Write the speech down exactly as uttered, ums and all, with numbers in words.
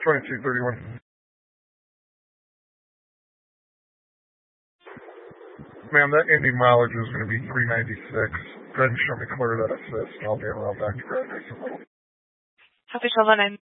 twenty-two thirty-one. Ma'am, that ending mileage is going to be three ninety-six. Go ahead and show me clear that assist. I'll be around back to grab you. Copy twelve oh nine.